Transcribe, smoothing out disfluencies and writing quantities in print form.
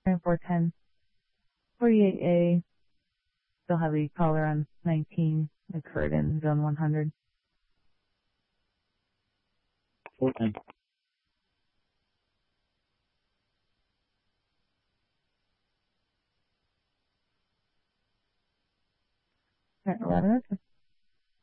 410. 48A, still have the caller on 19, occurred in zone 100. 410. Alright, 11.